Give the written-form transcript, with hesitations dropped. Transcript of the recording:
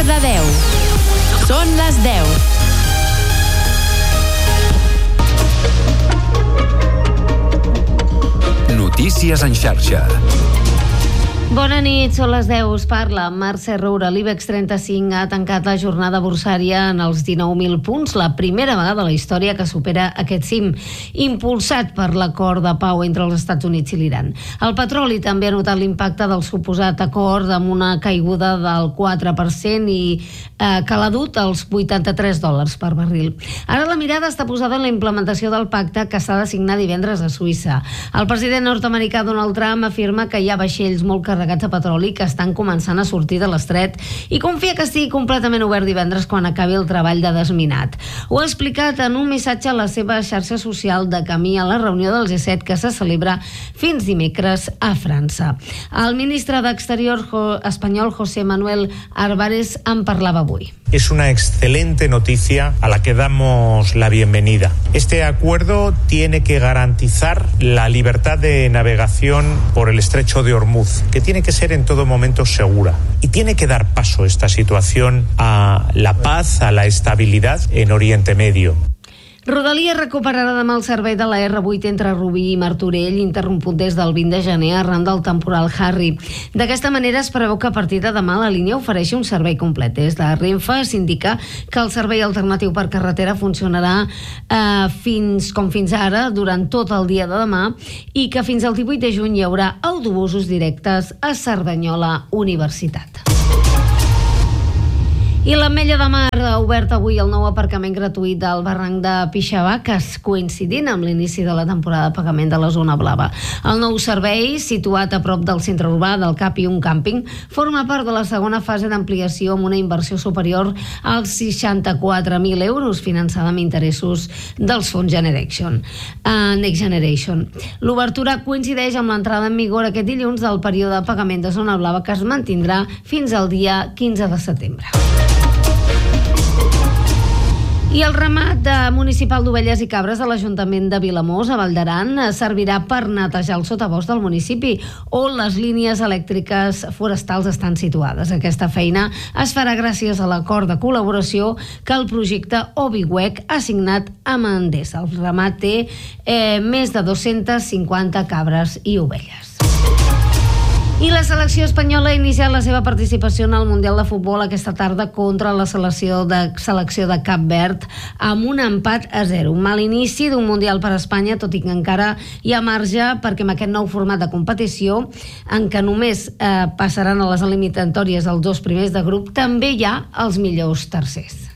Cardedeu. Són les 10. Notícies en xarxa. Bona nit, són les 10, us parla Mercè Roura. L'IBEX 35 ha tancat la jornada borsària en els 19.000 punts, la primera vegada a la història que supera aquest cim, impulsat per l'acord de pau entre els Estats Units i l'Iran. El petroli també ha notat l'impacte del suposat acord amb una caiguda del 4% i que l'ha dut als $83 per barril. Ara la mirada està posada en la implementació del pacte que s'ha de signar divendres a Suïssa. El president nord-americà Donald Trump afirma que hi ha vaixells molt carregats de petroli que estan començant a sortir de l'estret i confia que estigui completament obert divendres quan acabi el treball de desminat. Ho ha explicat en un missatge a la seva xarxa social de camí a la reunió del G7 que se celebra fins dimecres a França. El ministre d'Exterior espanyol José Manuel Álvarez en parlava avui. Es una excelente noticia a la que damos la bienvenida. Este acuerdo tiene que garantizar la libertad de navegación por el estrecho de Hormuz, que tiene que ser en todo momento segura. Y tiene que dar paso esta situación a la paz, a la estabilidad en Oriente Medio. Rodalies recuperarà demà el servei de la R8 entre Rubí i Martorell, interromput des del 20 de gener arran del temporal Harry. D'aquesta manera es preveu que a partir de demà la línia ofereixi un servei complet. Des de Renfe s'indica que el servei alternatiu per carretera funcionarà fins ara durant tot el dia de demà i que fins al 18 de juny hi haurà autobusos directes a Cerdanyola Universitat. I l'Ametlla de Mar ha obert avui el nou aparcament gratuït del barranc de Pixavaques, coincidint amb l'inici de la temporada de pagament de la zona blava. El nou servei, situat a prop del centre urbà del CAP i un càmping, forma part de la segona fase d'ampliació amb una inversió superior als 64.000 euros, finançada amb interessos dels fons Next Generation. L'obertura coincideix amb l'entrada en vigor aquest dilluns del període de pagament de zona blava que es mantindrà fins al dia 15 de setembre. I el ramat municipal d'ovelles i cabres de l'Ajuntament de Vilamòs, a Vall d'Aran, servirà per netejar el sotabosc del municipi, on les línies elèctriques forestals estan situades. Aquesta feina es farà gràcies a l'acord de col·laboració que el projecte Obiwec ha signat amb Endesa. El ramat té més de 250 cabres i ovelles. I la selecció espanyola ha iniciat la seva participació en el Mundial de Futbol aquesta tarda contra la selecció de Cap Verd amb un empat a 0. Un mal inici d'un Mundial per a Espanya, tot i que encara hi ha marge perquè amb aquest nou format de competició, en què només passaran a les eliminatòries els dos primers de grup, també hi ha els millors tercers.